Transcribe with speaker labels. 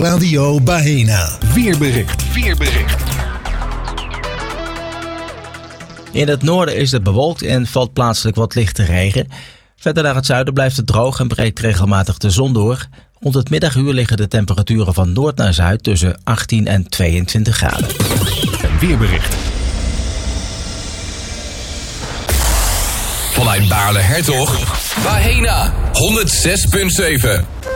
Speaker 1: Radio Baena. Weerbericht.
Speaker 2: In het noorden is het bewolkt en valt plaatselijk wat lichte regen. Verder naar het zuiden blijft het droog en breekt regelmatig de zon door. Rond het middaguur liggen de temperaturen van noord naar zuid tussen 18 en 22 graden.
Speaker 1: Een weerbericht.
Speaker 3: Vanuit Baarle-Hertog, Baena 106.7.